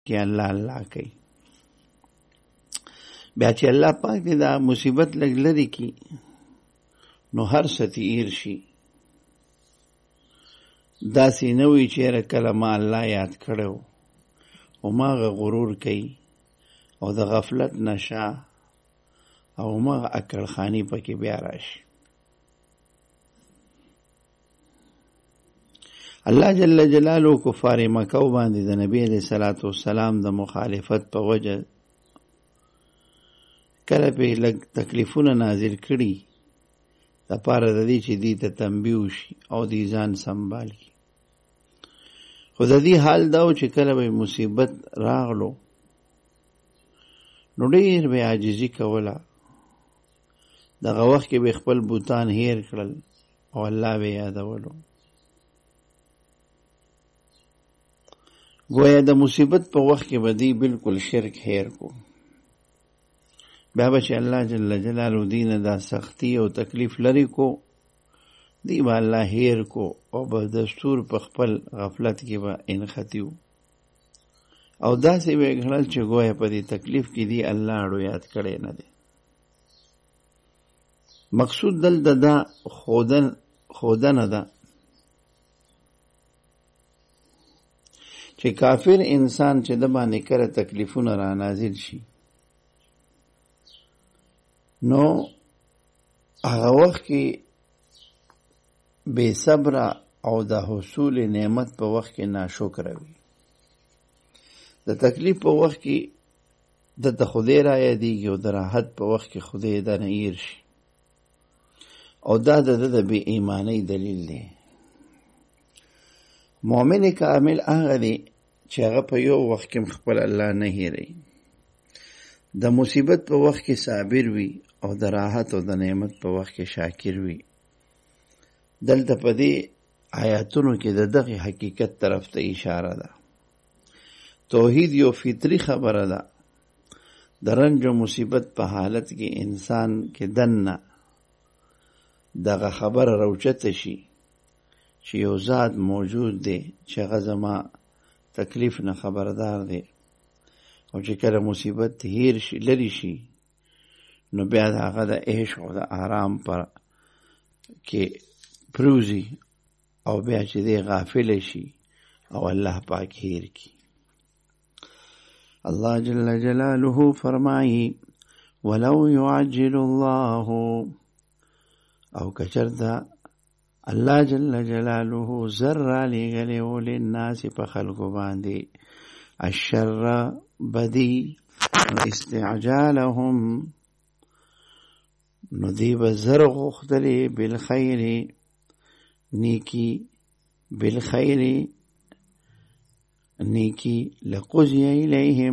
کې الله الله کوي. بیا چې الله پاک دې دا مصیبت لږ لرې کړي نو هر څه تېر شي. داسې نه وي چېرې کله ما الله یاد کړی او ماغه غرور کوي او د غفلت نشه او ماغه عقل خانی پکې بیا راشي. الله جل جلاله کفار مکه باندې د نبی علیہ الصلوۃ والسلام د مخالفت په وجه کله په لږ تکلیفونه نازل کړي د پاره د دې چې دې ته تنبیه وشي او دې ځان سنبالي. خو د دې حال دا و چې کله به مصیبت راغلو نو ډېر به عاجزي کوله. دغه وخت کې به خپل بوتان هیر کړل او الله به یادولو. گویا د مصیبت په وخت کې به دی بالکل شرک هیر کو. بیا به چې الله جل جلاله دینه دا سختی او تکلیف لري کو دی به الله هیر کو او به دستور په خپل غفلت کې به انختیو او داسې به ګڼل چې گویا په دې تکلیف کې دی الله اړو یاد کړی نه دی. مقصود دلته دا خودنه ده چې کافر انسان چې د باندې کړه تکلیفونه را نازل شي نو هغه وخت کې بے صبر او د حصول نعمت په وخت کې ناشکر وي. د تکلیف په وخت کې د خدای را یادېږي او د راحت په وخت کې خدای د نه هیر شي او دا د بې ایمانۍ دلیل دی. مؤمن کامل هغه دی چې هغه په یو وخت کې خپل الله نه هیروي. د مصیبت په وخت کې صابر وي او د راحت او د نعمت په وخت کې شاکر وي. دلته په دې آیاتونو کې د دغه حقیقت طرف ته اشاره ده. توحید یو فطری خبره ده. د رنج او مصیبت په حالت کې انسان کې دنه دغه خبره راوچته شي چې یو ذات موجود دی چې هغه زما تکلیف نه خبردار دی او چې کله مصیبت هیر شي لري شي نو بیا د هغه د عیش او د آرام پر کې پروزي او بیا چې دی غافل شي او الله پاک هیر کی. الله جل جلاله فرمایي ولو يعجل الله او کچردا الله جل جلاله ذرا لګلې وللناس په خلقو باندې الشر بدی استعجالهم نو دی بزر غختلی بالخیر نیکی بالخیر نیکی لقضی الیهم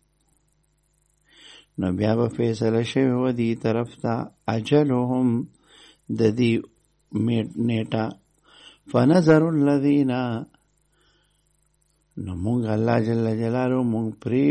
نو بیا به فیصله شوی و دی طرف تا اجلهم د دی نیټه فنظر الذین نو مونږ الله جل جلاله مونږ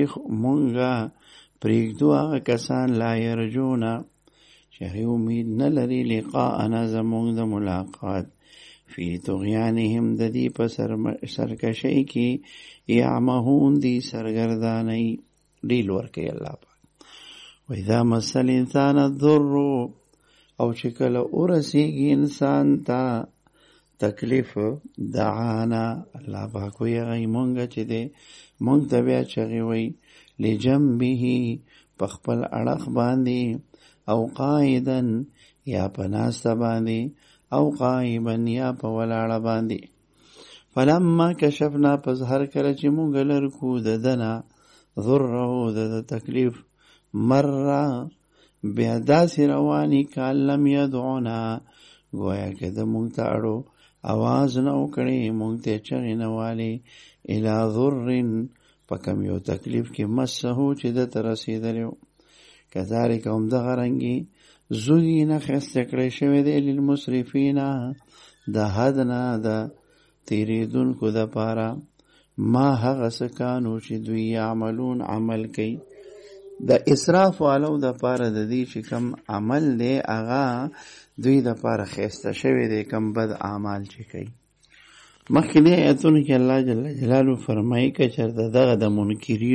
پریږدو هغه کسان لا یرجونا چې امید نه لري لقاءنا زمونږ د ملاقات فی طغیانهم د دې په سرکشۍ کې یعمهون دی سرګردانۍ ډیل ورکوي الله پاک. واذا مس الانسان الضر او چې کله ورسیږي انسان ته تکلیف دعانا الله پاک وی غي مونږ چې دی مونږ ته بیا چغې وی لجنبه په خپل اړخ باندې او قائدا یا په ناسته باندې او قائبا یا په ولاړه باندې. فلما کشفنا پس هر کله چې مونږ لرکو د دنا ضره د تکلیف مره بیا داسې رواني کال لم یدعونا گویا که د مونږ ته اړو آواز نه وکړي مونږ ته چغې نه والي الی ضر په کوم یو تکلیف کې مسهو چې د ته رسېدلی و. کذالک همدغه رنګې زوینه ښایسته کړی شوی دی للمسرفین د حد نه د تېرېدونکو دپاره ما هغه څه کانو چې دوی یعملون عمل کوي. د اسراف والو دپاره د دې چې کم عمل دی هغه دوی دپاره ښایسته شوی دی کم بد اعمال چې کوي. مخکې دې ایتونو کې الله جل جلاله فرمایي که چېرته دغه د منکرین